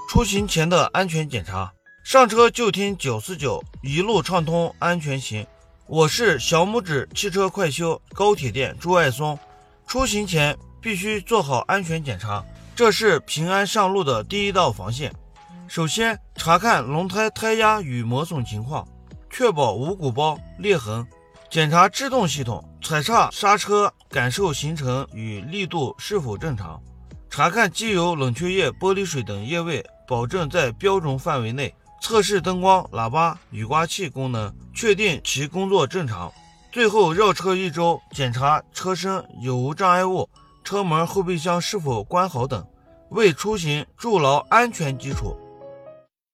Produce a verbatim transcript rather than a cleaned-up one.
出行前的安全检查，上车就听九四九，一路畅通安全行。我是小拇指汽车快修高铁店朱爱松。出行前必须做好安全检查，这是平安上路的第一道防线。首先查看轮胎胎压与磨损情况，确保无鼓包裂痕。检查制动系统，踩刹刹车感受行程与力度是否正常。查看机油、冷却液、玻璃水等液位，保证在标准范围内。测试灯光、喇叭、雨刮器功能，确定其工作正常。最后绕车一周，检查车身有无障碍物，车门、后备箱是否关好等，为出行筑牢安全基础。